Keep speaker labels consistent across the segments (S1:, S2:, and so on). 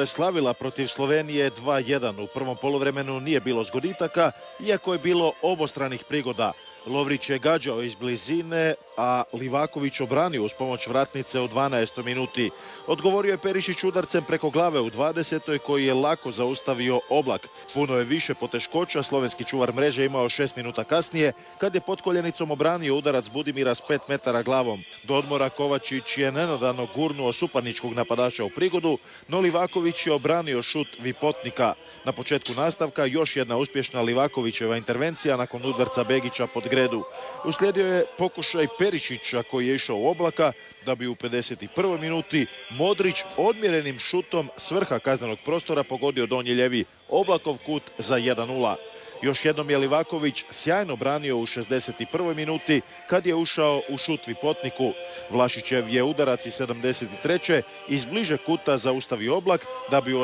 S1: je slavila protiv Slovenije 2:1. U prvom poluvremenu nije bilo zgoditaka, iako je bilo obostranih prigoda. Lovrić je gađao iz blizine, a Livaković obranio uz pomoć vratnice u 12. minuti. Odgovorio je Perišić udarcem preko glave u 20. koji je lako zaustavio Oblak. Puno je više poteškoća slovenski čuvar mreže imao 6 minuta kasnije, kad je pod koljenicom obranio udarac Budimira s 5 metara glavom. Do odmora Kovačić je nenadano gurnuo suparničkog napadača u prigodu, no Livaković je obranio šut Vipotnika. Na početku nastavka još jedna uspješna Livakovićeva intervencija nakon udarca Begića pod gredu. Uslijedio je pokušaj Perišića koji je išao u Oblaka, da bi u 51. minuti Modrić odmjerenim šutom s vrha kaznenog prostora pogodio donji ljevi Oblakov kut za 1:0. Još jednom je Livaković sjajno branio u 61. minuti kad je ušao u šut Vipotniku. Vlašićev je udarac iz 73. iz bliže kuta zaustavio Oblak, da bi u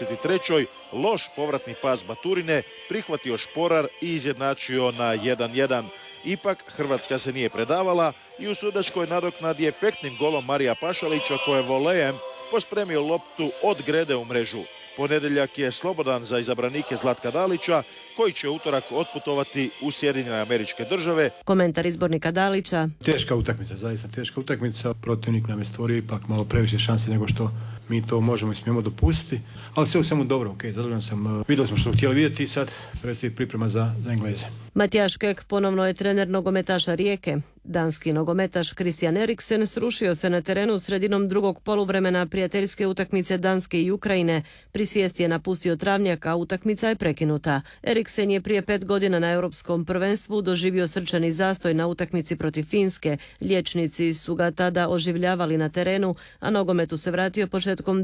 S1: 83. loš povratni pas Baturine prihvatio Šporar i izjednačio na 1:1. Ipak Hrvatska se nije predavala i u sudačkoj nadoknadi efektnim golom Marija Pašalića koji je volejem pospremio loptu od grede u mrežu. Ponedjeljak je slobodan za izabranike Zlatka Dalića, koji će utorak otputovati u Sjedinjene Američke Države.
S2: Komentar izbornika Dalića.
S3: Teška utakmica, zaista teška utakmica. Protivnik nam je stvorio ipak malo previše šanse nego što mi to možemo i smijemo dopustiti. Ali sve u svemu dobro, zadovoljan sam. Vidjeli smo što htjeli vidjeti i sad predstoji priprema za Engleze.
S2: Matijaš Kek ponovno je trener nogometaša Rijeke. Danski nogometaš Christian Eriksen srušio se na terenu sredinom drugog poluvremena prijateljske utakmice Danske i Ukrajine. Pri svijesti je napustio travnjak, a utakmica je prekinuta. Eriksen je prije 5 godina na europskom prvenstvu doživio srčani zastoj na utakmici protiv Finske. Liječnici su ga tada oživljavali na terenu, a nogometu se vratio početkom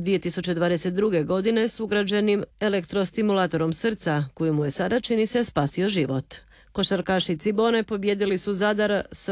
S2: 2022. godine s ugrađenim elektrostimulatorom srca, koji mu je sada, čini se, spasio život. Košarkaši Cibone pobjedili su Zadar sa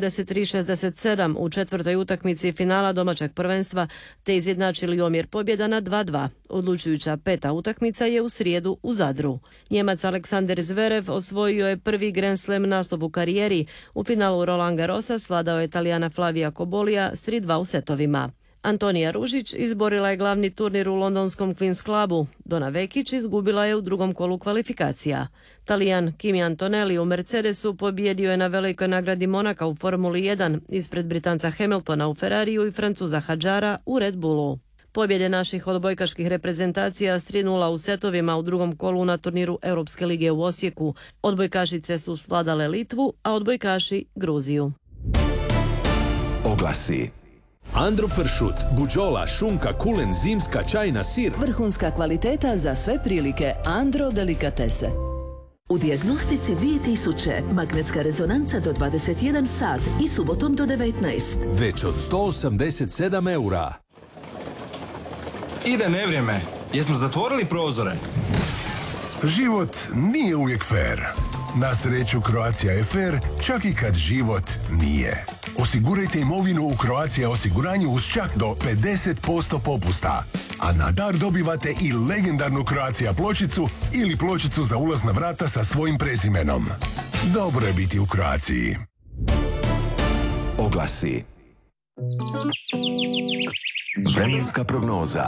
S2: 73-67 u četvrtoj utakmici finala domaćeg prvenstva te izjednačili omjer pobjeda na 2:2. Odlučujuća 5. utakmica je u srijedu u Zadru. Njemac Aleksander Zverev osvojio je prvi Grand Slam nastup u karijeri. U finalu Roland Garrosa svladao je Talijana Flavija Kobolija s 3:2 u setovima. Antonija Ružić izborila je glavni turnir u londonskom Queen's Clubu. Dona Vekić izgubila je u drugom kolu kvalifikacija. Talijan Kimi Antonelli u Mercedesu pobjedio je na velikoj nagradi Monaka u Formuli 1 ispred Britanca Hamiltona u Ferrariju i Francuza Hadžara u Red Bullu. Pobjede naših odbojkaških reprezentacija s 3:0 u setovima u drugom kolu na turniru Europske lige u Osijeku. Odbojkašice su svladale Litvu, a odbojkaši Gruziju.
S4: Oglasi. Andro pršut, buđola, šunka, kulen, zimska, čajna, sir.
S5: Vrhunska kvaliteta za sve prilike. Andro delikatese. U dijagnostici 2000 magnetska rezonanca do 21 sat i subotom do 19.
S4: Već od 187 eura.
S6: Ide nevrijeme. Jesmo zatvorili prozore?
S7: Život nije uvijek fair. Na sreću Croatia je fair, čak i kad život nije. Osigurajte imovinu u Croatia osiguranju uz čak do 50% popusta. A na dar dobivate i legendarnu Croatia pločicu ili pločicu za ulaz na vrata sa svojim prezimenom. Dobro je biti u Croaciji.
S4: Oglasi. Vremenska prognoza.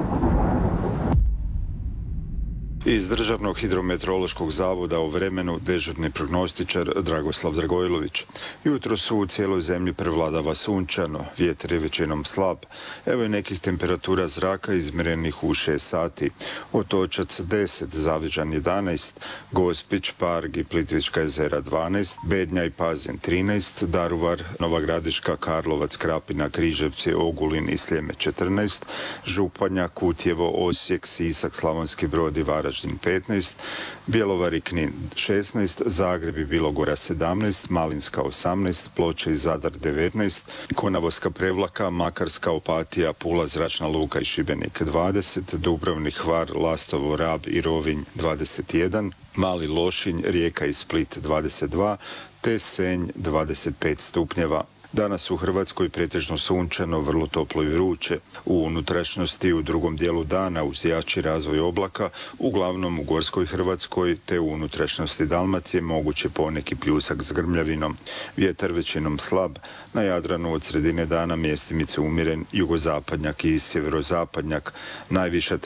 S8: Iz Državnog hidrometeorološkog zavoda o vremenu dežurni prognostičar Dragoslav Dragojlović. Jutros u cijeloj zemlji prevladava sunčano, vjetar je većinom slab. Evo i nekih temperatura zraka izmjerenih u 6 sati. Otočac 10, Zavižan 11, Gospić, Parg i Plitvička jezera 12, Bednja i Pazin 13, Daruvar, Nova Gradiška, Karlovac, Krapina, Križevci, Ogulin i Sljeme 14, Županja, Kutjevo, Osijek, Sisak, Slavonski Brod i Varaždin 15, Bjelovar i Knin 16, Zagreb i Bilogora 17, Malinska 18, Ploče i Zadar 19, Konavolska, Prevlaka, Makarska, Opatija, Pula, Zračna luka i Šibenik 20, Dubrovnik, Hvar, Lastovo, Rab i Rovinj 21, Mali Lošinj, Rijeka i Split 22, te Senj 25 stupnjeva. Danas u Hrvatskoj pretežno sunčano, vrlo toplo i vruće. U unutrašnjosti u drugom dijelu dana uz jači razvoj oblaka, uglavnom u gorskoj Hrvatskoj te u unutrašnjosti Dalmacije moguće poneki pljusak s grmljavinom. Vjetar većinom slab, na Jadranu od sredine dana mjestimice umjeren jugozapadnjak i sjeverozapadnjak. Najviša